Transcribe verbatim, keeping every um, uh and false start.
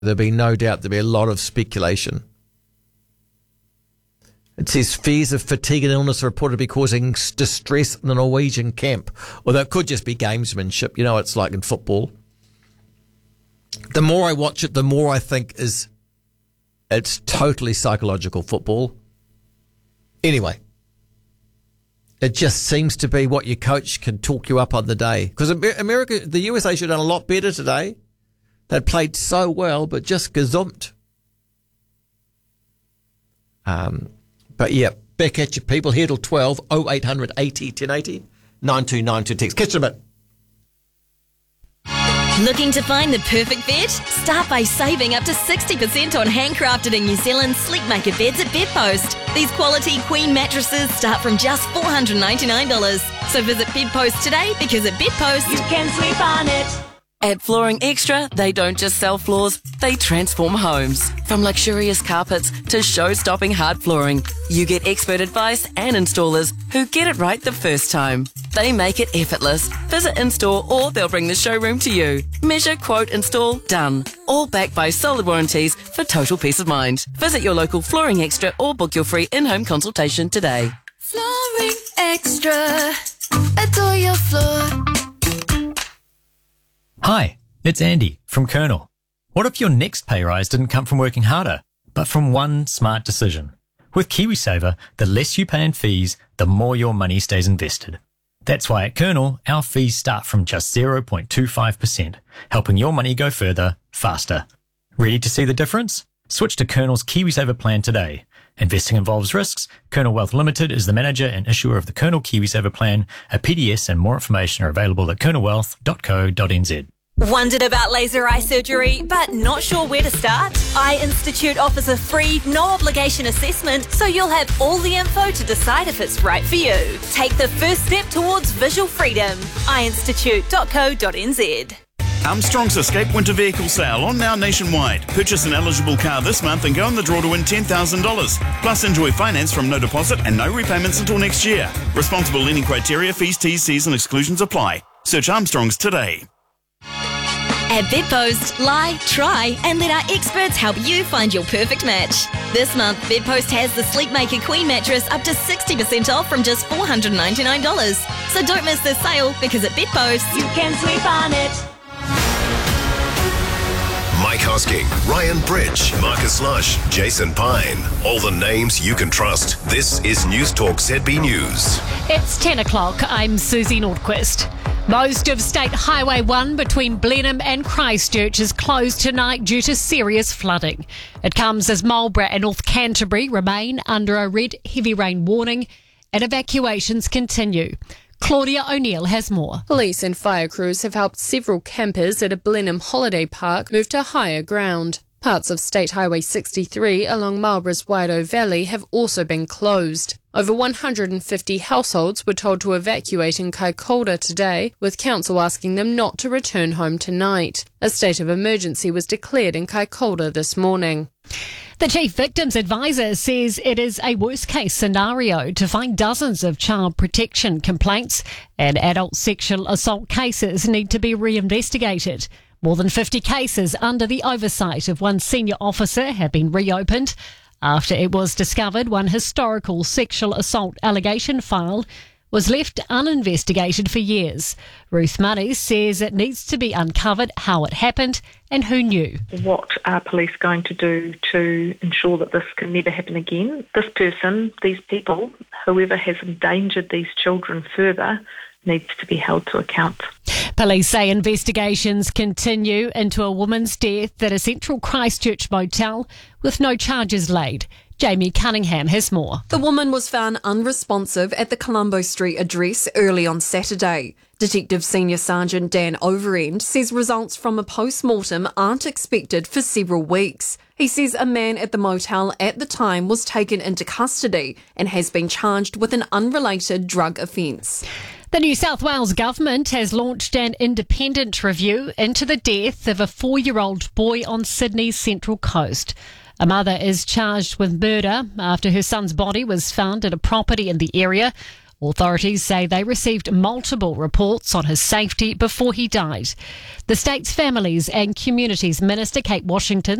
there'll be no doubt there'll be a lot of speculation. It says fears of fatigue and illness are reported to be causing distress in the Norwegian camp. Although it could just be gamesmanship. You know what it's like in football. The more I watch it, the more I think is it's totally psychological football. Anyway, it just seems to be what your coach can talk you up on the day. Because America, the U S A should have done a lot better today. They played so well, but just gazumped. Um, but yeah, back at you people here till twelve, oh eight hundred eighty ten eighty, nine two nine two text. Catch you in a bit. Looking to find the perfect bed? Start by saving up to sixty percent on handcrafted in New Zealand Sleepmaker beds at Bedpost. These quality queen mattresses start from just four hundred ninety-nine dollars. So visit Bedpost today because at Bedpost you can sleep on it. At Flooring Extra, they don't just sell floors, they transform homes. From luxurious carpets to show-stopping hard flooring, you get expert advice and installers who get it right the first time. They make it effortless. Visit in-store or they'll bring the showroom to you. Measure, quote, install, done. All backed by solid warranties for total peace of mind. Visit your local Flooring Extra or book your free in-home consultation today. Flooring Extra. Adore your floor. Hi, it's Andy from Colonel. What if your next pay rise didn't come from working harder, but from one smart decision? With KiwiSaver, the less you pay in fees, the more your money stays invested. That's why at Colonel, our fees start from just zero point two five percent, helping your money go further, faster. Ready to see the difference? Switch to Colonel's KiwiSaver plan today. Investing involves risks. Colonel Wealth Limited is the manager and issuer of the Colonel KiwiSaver plan. A P D S and more information are available at colonel wealth dot co dot n z. Wondered about laser eye surgery, but not sure where to start? Eye Institute offers a free, no-obligation assessment, so you'll have all the info to decide if it's right for you. Take the first step towards visual freedom. eye institute dot co dot n z. Armstrong's Escape Winter Vehicle Sale on now nationwide. Purchase an eligible car this month and go in the draw to win ten thousand dollars. Plus enjoy finance from no deposit and no repayments until next year. Responsible lending criteria, fees, T's, C's and exclusions apply. Search Armstrong's today. At Bedpost, lie, try, and let our experts help you find your perfect match. This month, Bedpost has the Sleepmaker Queen mattress up to sixty percent off from just four hundred ninety-nine dollars. So don't miss this sale because at Bedpost, you can sleep on it. Mike Hosking, Ryan Bridge, Marcus Lush, Jason Pine. All the names you can trust. This is News Talk Z B News. It's ten o'clock. I'm Susie Nordquist. Most of State Highway one between Blenheim and Christchurch is closed tonight due to serious flooding. It comes as Marlborough and North Canterbury remain under a red heavy rain warning and evacuations continue. Claudia O'Neill has more. Police and fire crews have helped several campers at a Blenheim holiday park move to higher ground. Parts of State Highway sixty-three along Marlborough's Waido Valley have also been closed. Over one hundred fifty households were told to evacuate in Kaikoura today, with council asking them not to return home tonight. A state of emergency was declared in Kaikoura this morning. The Chief Victims Advisor says it is a worst-case scenario to find dozens of child protection complaints and adult sexual assault cases need to be reinvestigated. More than fifty cases under the oversight of one senior officer have been reopened after it was discovered one historical sexual assault allegation file was left uninvestigated for years. Ruth Money says it needs to be uncovered how it happened and who knew. What are police going to do to ensure that this can never happen again? This person, these people, whoever has endangered these children further, needs to be held to account. Police say investigations continue into a woman's death at a central Christchurch motel with no charges laid. Jamie Cunningham has more. The woman was found unresponsive at the Colombo Street address early on Saturday. Detective Senior Sergeant Dan Overend says results from a post-mortem aren't expected for several weeks. He says a man at the motel at the time was taken into custody and has been charged with an unrelated drug offence. The New South Wales government has launched an independent review into the death of a four-year-old boy on Sydney's Central Coast. A mother is charged with murder after her son's body was found at a property in the area. Authorities say they received multiple reports on his safety before he died. The state's Families and Communities Minister, Kate Washington,